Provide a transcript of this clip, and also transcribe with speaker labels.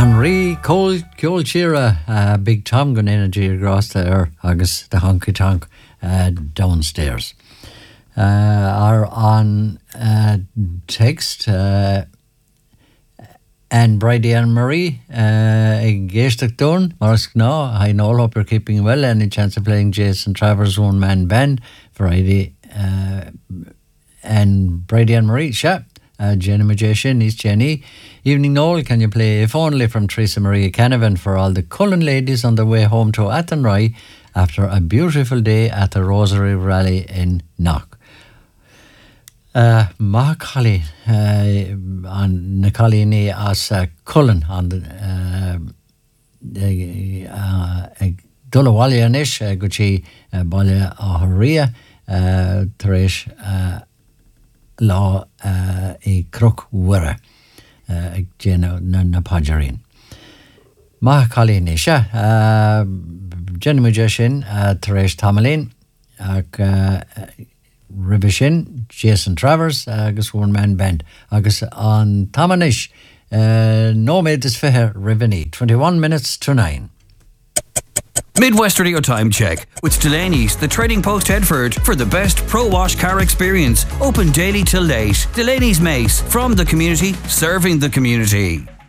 Speaker 1: Henry Cole Shearer, Big Tom gon energy across there, agus the honky tonk downstairs. Are on text and Brady and Marie Geistach Dorn, Morris Gnaw. I know, hope you're keeping well. Any chance of playing Jason Travers' one man band Friday and Brady and Marie, sure. Jenny Magician, is Jenny. Evening Noel, can you play If Only from Teresa Maria Canavan for all the Cullen ladies on their way home to Athenry after a beautiful day at the Rosary Rally in Knock. Má Colleen on Nicolini as Cullen on the Dullawalianish, Gucci Balia Ahoria, Thresh Law a crook wurra Jenna Napajarin. Má Colleen Isha, Jenny Magician, Thresh Tamalin, Ribishin, Jason Travers, agus one man band, agus on Tamanish, no made this fair Rivini, 21 minutes to 9.
Speaker 2: Midwest Radio Time Check with Delaney's, the Trading Post Headford, for the best pro-wash car experience. Open daily till late. Delaney's Mace, from the community, serving the community.